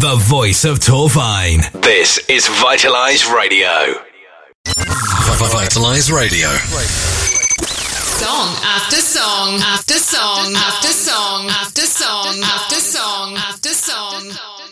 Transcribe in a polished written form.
the voice of Torvine. This is Vitalize Radio. Vitalize Radio. Song after song after song after song after song after